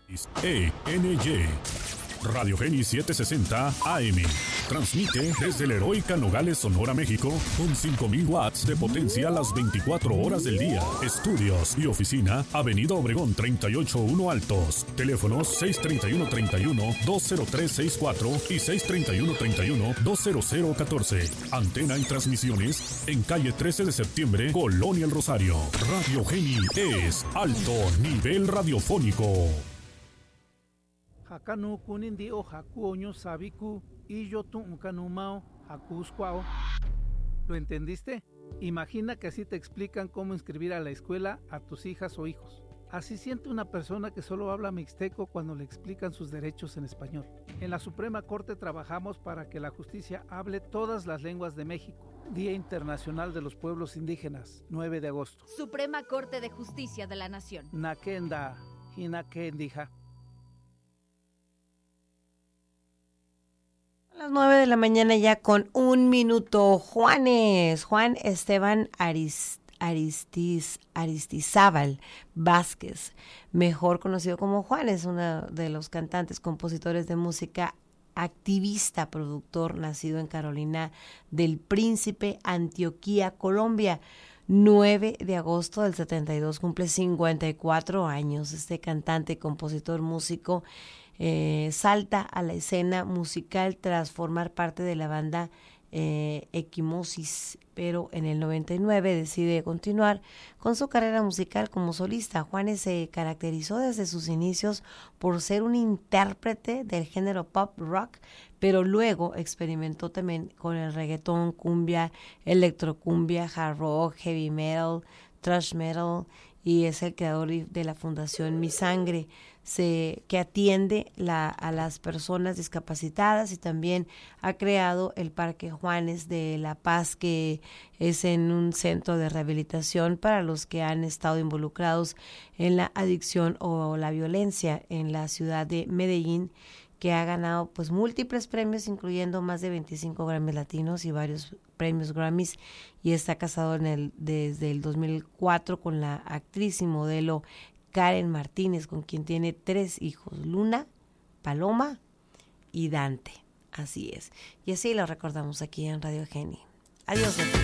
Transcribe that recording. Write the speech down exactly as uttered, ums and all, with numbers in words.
E N Y Radio Geni setecientos sesenta A M. Transmite desde la heroica Nogales, Sonora, México, con cinco mil watts de potencia las veinticuatro horas del día. Estudios y oficina, Avenida Obregón treinta y ocho uno Altos. Teléfonos seis treinta y uno treinta y uno dos cero tres sesenta y cuatro y seis treinta y uno treinta y uno dos cero cero catorce. Antena y transmisiones en calle trece de septiembre, Colonia El Rosario. Radio Geni es alto nivel radiofónico. Hakanu kunindi o haku oño sabiku y yo tu unkanumao hakuskwao. ¿Lo entendiste? Imagina que así te explican cómo inscribir a la escuela a tus hijas o hijos. Así siente una persona que solo habla mixteco cuando le explican sus derechos en español. En la Suprema Corte trabajamos para que la justicia hable todas las lenguas de México. Día Internacional de los Pueblos Indígenas, nueve de agosto. Suprema Corte de Justicia de la Nación. Nakenda, hinakendija. A las nueve de la mañana ya con un minuto. Juanes, Juan Esteban Arist, Aristis, Aristizábal Vázquez, mejor conocido como Juan, es uno de los cantantes, compositores de música, activista, productor, nacido en Carolina del Príncipe, Antioquia, Colombia. nueve de agosto del setenta y dos, cumple cincuenta y cuatro años. Este cantante, compositor, músico, Eh, salta a la escena musical tras formar parte de la banda eh, Equimosis, pero en el noventa y nueve decide continuar con su carrera musical como solista. Juanes se caracterizó desde sus inicios por ser un intérprete del género pop rock, pero luego experimentó también con el reggaetón, cumbia, electrocumbia, hard rock, heavy metal, thrash metal, y es el creador de la Fundación Mi Sangre, se, que atiende la, a las personas discapacitadas, y también ha creado el Parque Juanes de La Paz, que es en un centro de rehabilitación para los que han estado involucrados en la adicción o la violencia en la ciudad de Medellín, que ha ganado pues múltiples premios, incluyendo más de veinticinco Grammys latinos y varios premios Grammys, y está casado en el, desde el dos mil cuatro con la actriz y modelo Karen Martínez, con quien tiene tres hijos, Luna, Paloma y Dante. Así es. Y así lo recordamos aquí en Radio Geni. Adiós.